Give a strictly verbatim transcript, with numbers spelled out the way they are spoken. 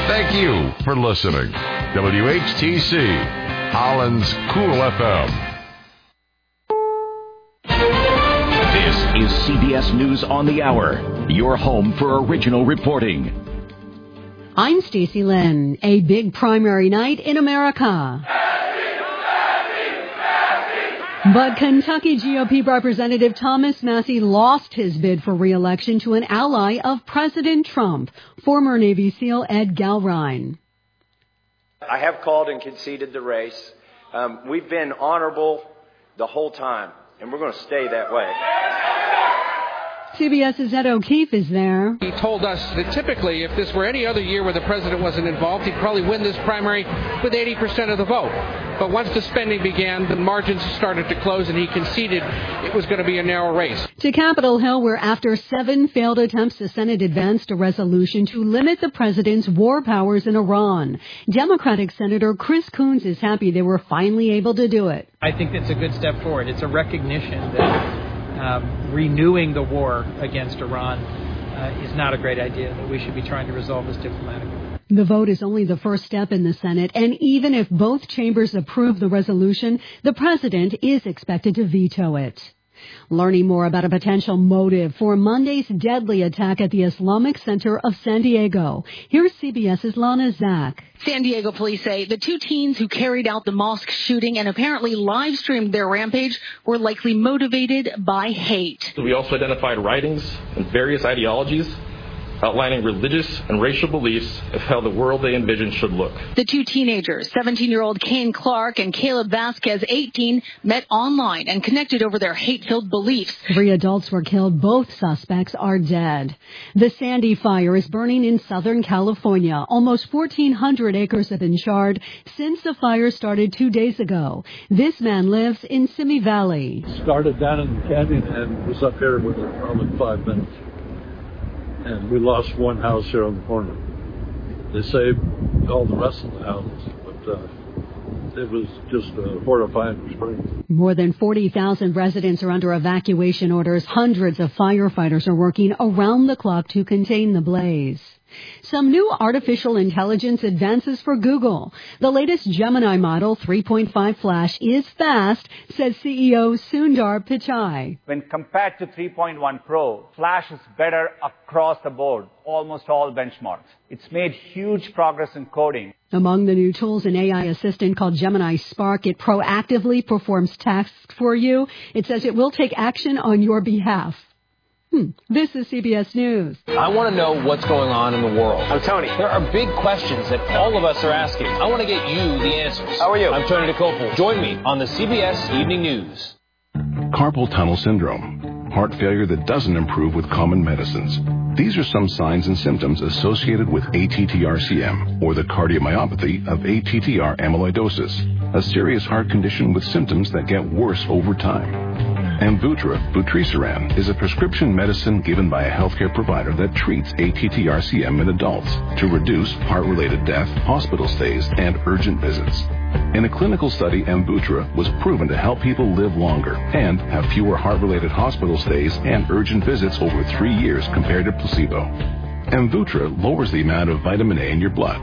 Thank you for listening. W H T C, Holland's Cool F M. This is C B S News on the Hour, your home for original reporting. I'm Stacey Lynn. A big primary night in America. But Kentucky G O P Representative Thomas Massie lost his bid for re-election to an ally of President Trump, former Navy SEAL Ed Galrine. I have called and conceded the race. Um, we've been honorable the whole time, and we're going to stay that way. CBS's Ed O'Keefe is there. He told us that typically, if this were any other year where the president wasn't involved, he'd probably win this primary with eighty percent of the vote. But once the spending began, the margins started to close, and he conceded it was going to be a narrow race. To Capitol Hill, where after seven failed attempts, the Senate advanced a resolution to limit the president's war powers in Iran. Democratic Senator Chris Coons is happy they were finally able to do it. I think it's a good step forward. It's a recognition that Um, renewing the war against Iran uh, is not a great idea, that we should be trying to resolve this diplomatically. The vote is only the first step in the Senate, and even if both chambers approve the resolution, the president is expected to veto it. Learning more about a potential motive for Monday's deadly attack at the Islamic Center of San Diego. Here's CBS's Lana Zak. San Diego police say the two teens who carried out the mosque shooting and apparently live streamed their rampage were likely motivated by hate. We also identified writings and various ideologies outlining religious and racial beliefs of how the world they envisioned should look. The two teenagers, seventeen-year-old Kane Clark and Caleb Vasquez, eighteen, met online and connected over their hate-filled beliefs. Three adults were killed. Both suspects are dead. The Sandy fire is burning in Southern California. Almost fourteen hundred acres have been charred since the fire started two days ago. This man lives in Simi Valley. Started down in the canyon and was up here within probably five minutes. And we lost one house here on the corner. They saved all the rest of the houses, but uh, it was just a horrifying experience. More than forty thousand residents are under evacuation orders. Hundreds of firefighters are working around the clock to contain the blaze. Some new artificial intelligence advances for Google. The latest Gemini model three point five Flash is fast, says C E O Sundar Pichai. When compared to three point one Pro, Flash is better across the board, almost all benchmarks. It's made huge progress in coding. Among the new tools, an A I assistant called Gemini Spark. It proactively performs tasks for you. It says it will take action on your behalf. Hmm. This is C B S News. I want to know what's going on in the world. I'm Tony. There are big questions that all of us are asking. I want to get you the answers. How are you? I'm Tony DeCopel. Join me on the C B S Evening News. Carpal tunnel syndrome, heart failure that doesn't improve with common medicines. These are some signs and symptoms associated with A T T R C M, or the cardiomyopathy of A T T R amyloidosis, a serious heart condition with symptoms that get worse over time. Amvuttra, vutrisiran, is a prescription medicine given by a healthcare provider that treats A T T R C M in adults to reduce heart-related death, hospital stays, and urgent visits. In a clinical study, Amvuttra was proven to help people live longer and have fewer heart-related hospital stays and urgent visits over three years compared to placebo. Amvuttra lowers the amount of vitamin A in your blood,